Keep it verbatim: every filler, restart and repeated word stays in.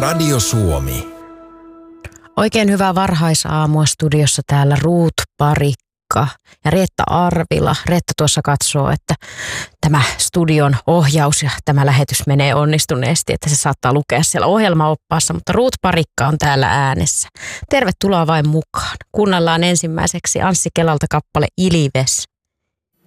Radio Suomi. Oikein hyvää varhaisaamua studiossa täällä Ruut Parikka ja Reetta Arvila. Reetta tuossa katsoo, että tämä studion ohjaus ja tämä lähetys menee onnistuneesti, että se saattaa lukea siellä ohjelmaoppaassa, mutta Ruut Parikka on täällä äänessä. Tervetuloa vain mukaan. Kuunnellaan ensimmäiseksi Anssi Kelalta kappale Ilives.